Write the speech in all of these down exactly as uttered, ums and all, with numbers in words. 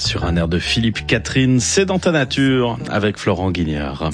Sur un air de Philippe Catherine, c'est dans ta nature avec Florent Guignard.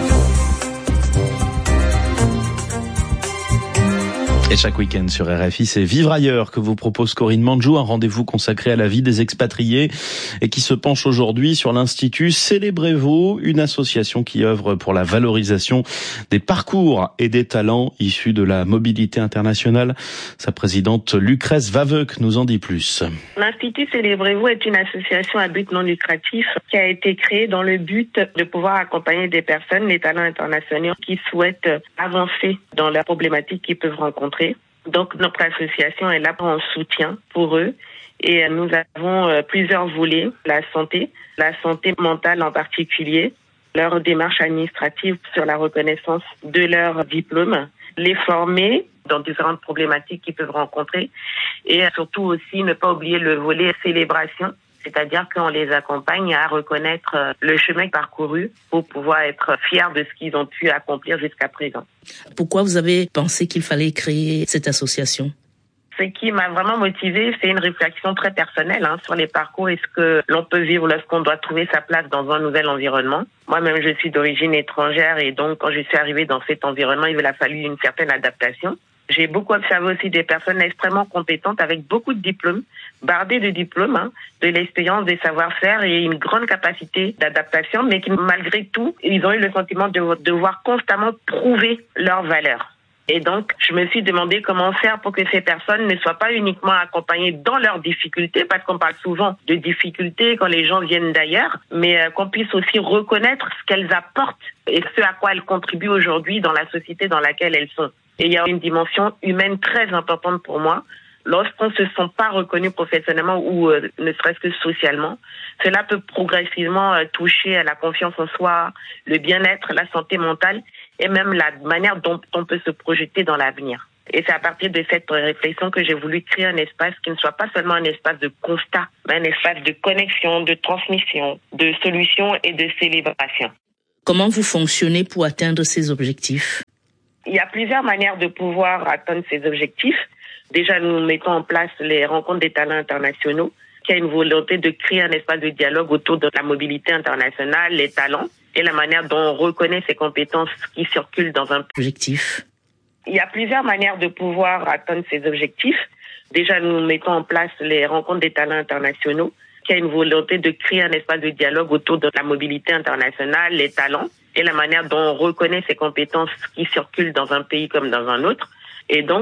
Et chaque week-end sur R F I, c'est Vivre ailleurs que vous propose Corinne Manjou, un rendez-vous consacré à la vie des expatriés et qui se penche aujourd'hui sur l'Institut Célébrez-vous, une association qui œuvre pour la valorisation des parcours et des talents issus de la mobilité internationale. Sa présidente Lucrèce Vaveuc nous en dit plus. L'Institut Célébrez-vous est une association à but non lucratif qui a été créée dans le but de pouvoir accompagner des personnes, les talents internationaux qui souhaitent avancer dans la problématique qu'ils peuvent rencontrer. Donc notre association est là en soutien pour eux et nous avons plusieurs volets, la santé, la santé mentale en particulier, leur démarche administrative sur la reconnaissance de leur diplôme, les former dans différentes problématiques qu'ils peuvent rencontrer et surtout aussi ne pas oublier le volet célébration. C'est-à-dire qu'on les accompagne à reconnaître le chemin parcouru pour pouvoir être fiers de ce qu'ils ont pu accomplir jusqu'à présent. Pourquoi vous avez pensé qu'il fallait créer cette association ? Ce qui m'a vraiment motivée, c'est une réflexion très personnelle hein, sur les parcours et ce que l'on peut vivre lorsqu'on doit trouver sa place dans un nouvel environnement. Moi-même, je suis d'origine étrangère et donc quand je suis arrivée dans cet environnement, il a fallu une certaine adaptation. J'ai beaucoup observé aussi des personnes extrêmement compétentes avec beaucoup de diplômes, bardées de diplômes, hein, de l'expérience, des savoir-faire et une grande capacité d'adaptation, mais qui malgré tout, ils ont eu le sentiment de devoir constamment prouver leur valeur. Et donc, je me suis demandé comment faire pour que ces personnes ne soient pas uniquement accompagnées dans leurs difficultés, parce qu'on parle souvent de difficultés quand les gens viennent d'ailleurs, mais qu'on puisse aussi reconnaître ce qu'elles apportent et ce à quoi elles contribuent aujourd'hui dans la société dans laquelle elles sont. Et il y a une dimension humaine très importante pour moi. Lorsqu'on ne se sent pas reconnu professionnellement ou euh, ne serait-ce que socialement, cela peut progressivement euh, toucher à la confiance en soi, le bien-être, la santé mentale et même la manière dont on peut se projeter dans l'avenir. Et c'est à partir de cette réflexion que j'ai voulu créer un espace qui ne soit pas seulement un espace de constat, mais un espace de connexion, de transmission, de solution et de célébration. Comment vous fonctionnez pour atteindre ces objectifs ? Il y a plusieurs manières de pouvoir atteindre ces objectifs. Déjà, nous mettons en place les rencontres des talents internationaux, qui a une volonté de créer un espace de dialogue autour de la mobilité internationale, les talents et la manière dont on reconnaît ces compétences qui circulent dans un objectif. Il y a plusieurs manières de pouvoir atteindre ces objectifs. Déjà, nous mettons en place les rencontres des talents internationaux, qui a une volonté de créer un espace de dialogue autour de la mobilité internationale, les talents et la manière dont on reconnaît ces compétences qui circulent dans un pays comme dans un autre. Et donc,